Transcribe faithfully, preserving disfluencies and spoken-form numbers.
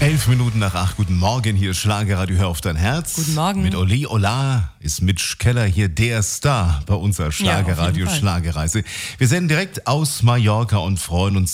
Elf Minuten nach acht, guten Morgen, hier ist Schlagerradio, hör auf dein Herz. Guten Morgen. Mit Oli Ola ist Mitch Keller hier der Star bei unserer Schlagerradio Ja, Schlagerreise. Wir senden direkt aus Mallorca und freuen uns